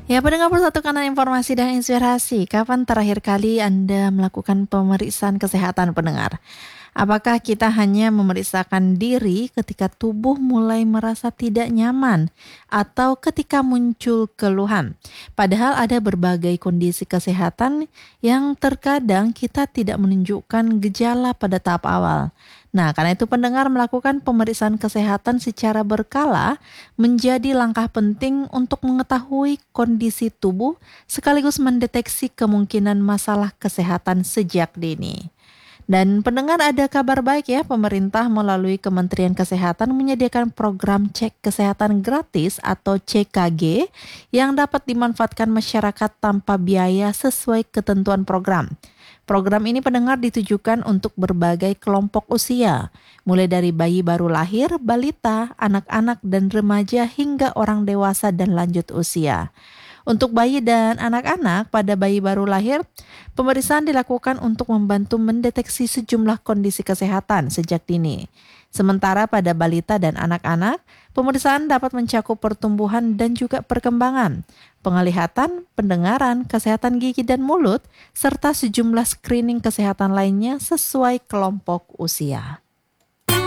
Ya, pendengar Persatu Kanan Informasi dan Inspirasi, kapan terakhir kali Anda melakukan pemeriksaan kesehatan pendengar? Apakah kita hanya memeriksakan diri ketika tubuh mulai merasa tidak nyaman atau ketika muncul keluhan? Padahal ada berbagai kondisi kesehatan yang terkadang kita tidak menunjukkan gejala pada tahap awal. Nah, karena itu pendengar melakukan pemeriksaan kesehatan secara berkala menjadi langkah penting untuk mengetahui kondisi tubuh sekaligus mendeteksi kemungkinan masalah kesehatan sejak dini. Dan pendengar, ada kabar baik ya, pemerintah melalui Kementerian Kesehatan menyediakan program cek kesehatan gratis atau CKG yang dapat dimanfaatkan masyarakat tanpa biaya sesuai ketentuan program. Program ini pendengar ditujukan untuk berbagai kelompok usia, mulai dari bayi baru lahir, balita, anak-anak dan remaja hingga orang dewasa dan lanjut usia. Untuk bayi dan anak-anak, pada bayi baru lahir, pemeriksaan dilakukan untuk membantu mendeteksi sejumlah kondisi kesehatan sejak dini. Sementara pada balita dan anak-anak, pemeriksaan dapat mencakup pertumbuhan dan juga perkembangan, penglihatan, pendengaran, kesehatan gigi dan mulut, serta sejumlah screening kesehatan lainnya sesuai kelompok usia.